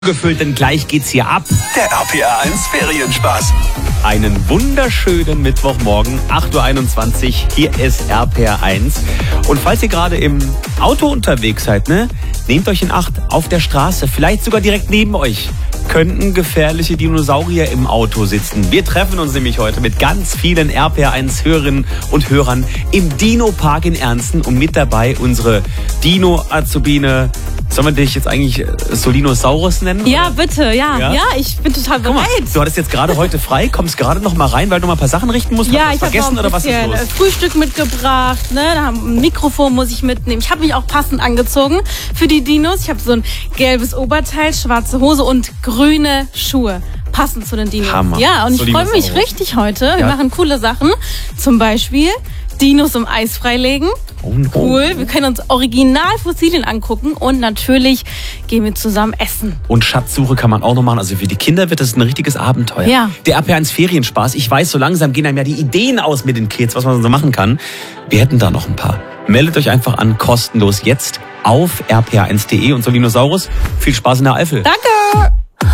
Gefüllt, denn gleich geht's hier ab. Der RPR1 Ferienspaß. Einen wunderschönen Mittwochmorgen, 8:21 Uhr, hier ist RPR1. Und falls ihr gerade im Auto unterwegs seid, nehmt euch in Acht auf der Straße, vielleicht sogar direkt neben euch, könnten gefährliche Dinosaurier im Auto sitzen. Wir treffen uns nämlich heute mit ganz vielen RPR1-Hörerinnen und Hörern im Dino-Park in Ernsten und mit dabei unsere Dino-Azubine. Sollen wir dich jetzt eigentlich Solinosaurus nennen? Ja, oder? Bitte, ja, ich bin total bereit. Mal, du hattest jetzt gerade heute frei, kommst gerade noch mal rein, weil du mal ein paar Sachen richten musst. Ja, ich habe vergessen oder was ist los? Frühstück mitgebracht, ein Mikrofon muss ich mitnehmen. Ich habe mich auch passend angezogen für die Dinos. Ich habe so ein gelbes Oberteil, schwarze Hose und grüne Schuhe. Passend zu den Dinos. Hammer. Ja, und ich freue mich richtig heute. Wir machen coole Sachen. Zum Beispiel Dinos im Eis freilegen. Cool, wir können uns Originalfossilien angucken und natürlich gehen wir zusammen essen. Und Schatzsuche kann man auch noch machen. Also für die Kinder wird das ein richtiges Abenteuer. Ja. Der RPR1 Ferienspaß. Ich weiß, so langsam gehen einem ja die Ideen aus mit den Kids, was man so machen kann. Wir hätten da noch ein paar. Meldet euch einfach an, kostenlos jetzt auf rpr1.de und Solinosaurus. Viel Spaß in der Eifel. Danke!